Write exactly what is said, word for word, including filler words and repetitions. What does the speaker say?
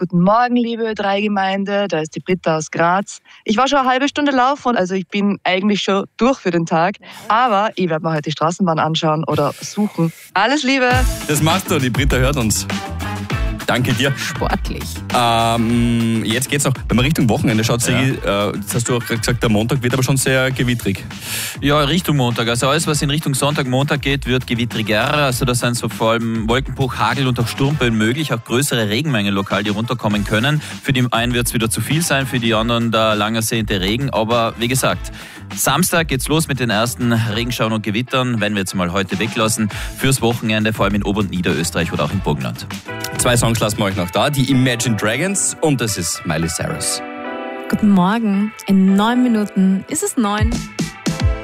Guten Morgen, liebe drei Gemeinde, da ist die Britta aus Graz. Ich war schon eine halbe Stunde laufen, also ich bin eigentlich schon durch für den Tag. Aber ich werde mir heute die Straßenbahn anschauen oder suchen. Alles Liebe! Das machst du, die Britta hört uns. Danke dir. Sportlich. Ähm, jetzt geht's noch, wenn man Richtung Wochenende schaut, ja. Sigi, äh, jetzt hast du auch gerade gesagt, der Montag wird aber schon sehr gewittrig. Ja, Richtung Montag. Also alles, was in Richtung Sonntag, Montag geht, wird gewittriger. Also da sind so vor allem Wolkenbruch, Hagel und auch Sturmböen möglich, auch größere Regenmengen lokal, die runterkommen können. Für die einen wird es wieder zu viel sein, für die anderen der lang ersehnte Regen. Aber wie gesagt, Samstag geht's los mit den ersten Regenschauern und Gewittern, wenn wir jetzt mal heute weglassen, fürs Wochenende, vor allem in Ober- und Niederösterreich oder auch im Burgenland. Zwei Songs lassen wir euch noch da, die Imagine Dragons und das ist Miley Cyrus. Guten Morgen, in neun Minuten ist es neun.